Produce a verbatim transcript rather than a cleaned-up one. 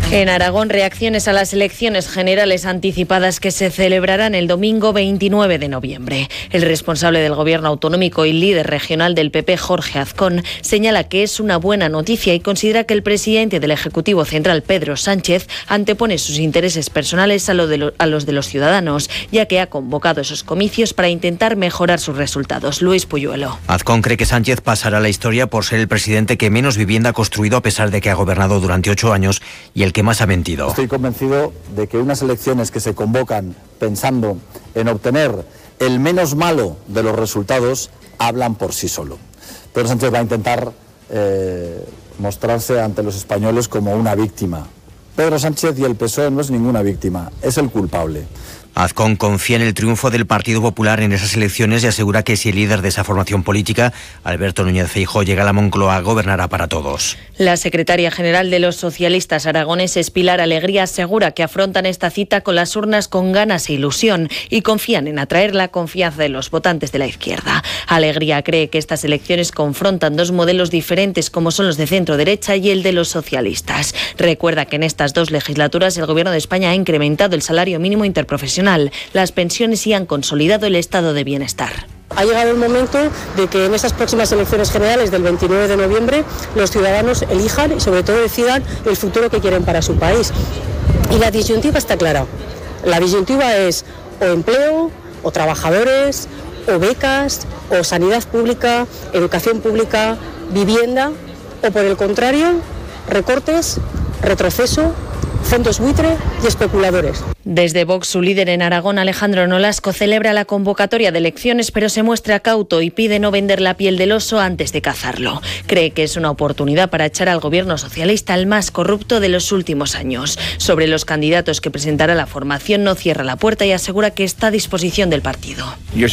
En Aragón, reacciones a las elecciones generales anticipadas que se celebrarán el domingo veintinueve de noviembre. El responsable del gobierno autonómico y líder regional del P P, Jorge Azcón, señala que es una buena noticia y considera que el presidente del Ejecutivo Central, Pedro Sánchez, antepone sus intereses personales a, lo de lo, a los de los ciudadanos, ya que ha convocado esos comicios para intentar mejorar sus resultados. Luis Puyuelo. Azcón cree que Sánchez pasará a la historia por ser el presidente que menos vivienda ha construido a pesar de que ha gobernado durante ocho años y el que más ha mentido. Estoy convencido de que unas elecciones que se convocan pensando en obtener el menos malo de los resultados hablan por sí solo. Pedro Sánchez va a intentar eh, mostrarse ante los españoles como una víctima. Pedro Sánchez y el P S O E no es ninguna víctima, es el culpable. Azcón confía en el triunfo del Partido Popular en esas elecciones y asegura que si el líder de esa formación política, Alberto Núñez Feijóo, llega a la Moncloa, gobernará para todos. La secretaria general de los socialistas aragoneses, Pilar Alegría, asegura que afrontan esta cita con las urnas con ganas e ilusión y confían en atraer la confianza de los votantes de la izquierda. Alegría cree que estas elecciones confrontan dos modelos diferentes como son los de centro-derecha y el de los socialistas. Recuerda que en estas dos legislaturas el Gobierno de España ha incrementado el salario mínimo interprofesional, las pensiones y han consolidado el estado de bienestar. Ha llegado el momento de que en estas próximas elecciones generales del veintinueve de noviembre los ciudadanos elijan y sobre todo decidan el futuro que quieren para su país. Y la disyuntiva está clara. La disyuntiva es o empleo, o trabajadores, o becas, o sanidad pública, educación pública, vivienda, o por el contrario, recortes, retroceso, fondos buitre y especuladores. Desde Vox, su líder en Aragón, Alejandro Nolasco, celebra la convocatoria de elecciones, pero se muestra cauto y pide no vender la piel del oso antes de cazarlo. Cree que es una oportunidad para echar al gobierno socialista el más corrupto de los últimos años. Sobre los candidatos que presentará la formación, no cierra la puerta y asegura que está a disposición del partido. Yo